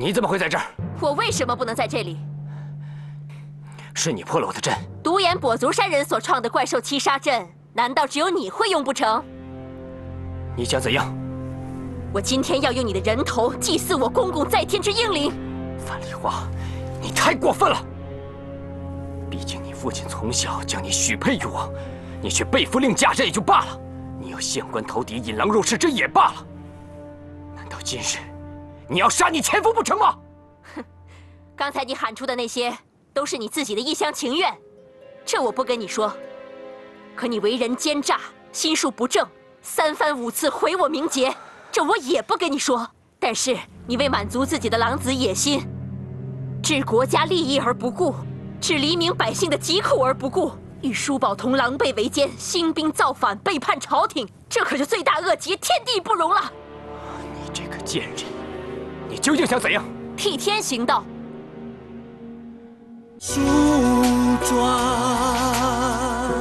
你怎么会在这儿？ 我为什么不能在这里？ 是你破了我的阵。 独眼跛足山人所创的怪兽七杀阵，难道只有你会用不成？ 你想怎样？ 我今天要用你的人头祭祀我公公在天之英灵。 樊梨花，你太过分了！毕竟你父亲从小将你许配于我，你却背负令嫁，这也就罢了。你要县官投敌，引狼入室，这也罢了。难道今日你要杀你前夫不成吗？ 哼，刚才你喊出的那些，都是你自己的一厢情愿，这我不跟你说。可你为人奸诈，心术不正，3番5次毁我名节，这我也不跟你说。但是你为满足自己的狼子野心，置国家利益而不顾，置黎民百姓的疾苦而不顾，与舒宝同狼狈为奸，兴兵造反，背叛朝廷，这可是罪大恶极，天地不容了。 你这个贱人，你究竟想怎样？ 替天行道。 梳妆。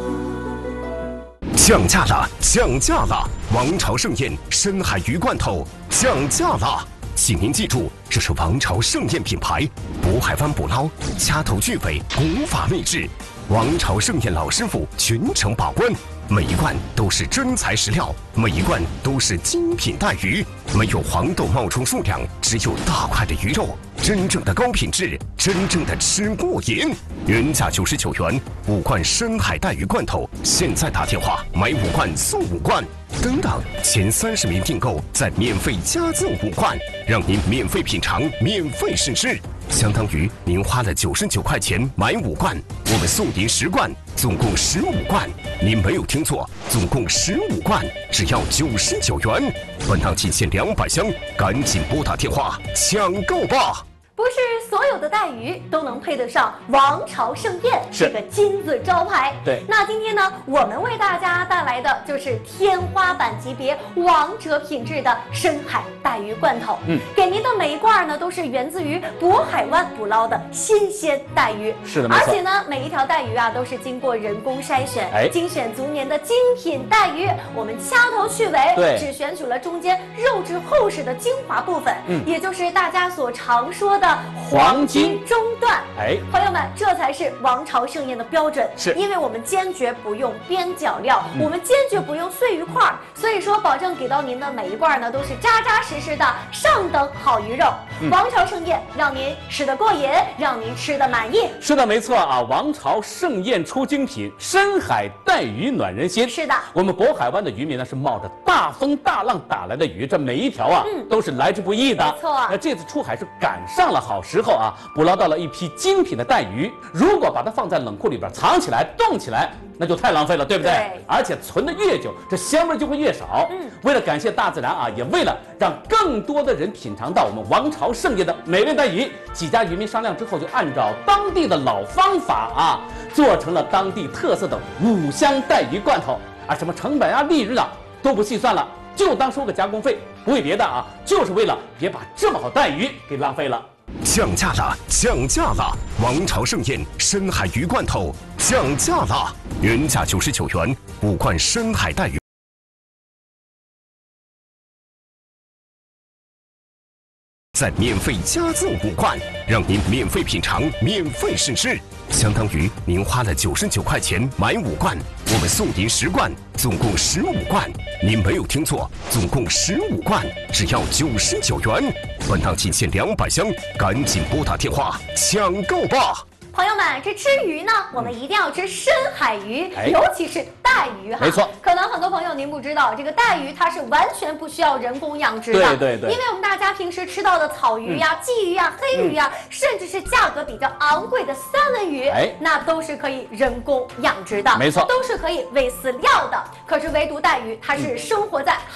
降价了，降价了！王朝盛宴深海鱼罐头降价了，请您记住，这是王朝盛宴品牌，渤海湾捕捞，掐头去尾，古法秘制。王朝盛宴老师傅全程把关，每一罐都是真材实料，每一罐都是精品带鱼，没有黄豆冒充数量，只有大块的鱼肉，真正的高品质，真正的吃过瘾。原价99元，5罐深海带鱼罐头，现在打电话买5罐送5罐。等等，前30名订购再免费加赠5罐，让您免费品尝，免费试吃。相当于您花了99块钱买5罐，我们送您10罐，总共15罐。您没有听错，总共15罐，只要99元。本档仅限200箱，赶紧拨打电话抢购吧！ 不是所有的带鱼都能配得上王朝盛宴这个金字招牌。 对， 那今天呢，我们为大家带来的就是天花板级别、王者品质的深海带鱼罐头。给您的每一罐呢，都是源自于渤海湾捕捞的新鲜带鱼。 是的，没错。 而且呢，每一条带鱼啊，都是经过人工筛选，精选足年的精品带鱼。我们掐头去尾， 对， 只选取了中间肉质厚实的精华部分，也就是大家所常说的黄金中段。朋友们，这才是王朝盛宴的标准。 是， 因为我们坚决不用边角料，我们坚决不用碎鱼块，所以说保证给到您的每一罐呢都是扎扎实实的上等好鱼肉。王朝盛宴让您吃得过瘾，让您吃得满意。 是的，没错啊！王朝盛宴出精品，深海带鱼暖人心。 是的， 我们渤海湾的渔民呢是冒着大风大浪打来的鱼，这每一条啊都是来之不易的。 没错， 那这次出海是赶上了好时候啊，捕捞到了一批精品的带鱼。如果把它放在冷库里边藏起来、冻起来，那就太浪费了，对不对？ 对， 而且存得越久，这香味就会越少。为了感谢大自然啊，也为了让更多的人品尝到我们王朝盛宴的美味带鱼，几家渔民商量之后，就按照当地的老方法啊，做成了当地特色的5香带鱼罐头啊，什么成本啊、利润啊都不细算了，就当收个加工费，不为别的啊，就是为了别把这么好带鱼给浪费了。 降价了，降价了！王朝盛宴深海鱼罐头降价了，原价99元，5罐深海带鱼。再免费加赠5罐，让您免费品尝，免费试吃。相当于您花了99块钱买5罐，我们送您10罐，总共15罐。您没有听错，总共15罐，只要99元。本档仅限200箱，赶紧拨打电话抢购吧！ 朋友们，这吃鱼呢，我们一定要吃深海鱼，尤其是带鱼哈。 没错， 可能很多朋友您不知道，这个带鱼它是完全不需要人工养殖的。 对， 因为我们大家平时吃到的草鱼呀、鲫鱼呀、黑鱼呀，甚至是价格比较昂贵的三文鱼，那都是可以人工养殖的。 没错， 都是可以喂饲料的。可是唯独带鱼，它是生活在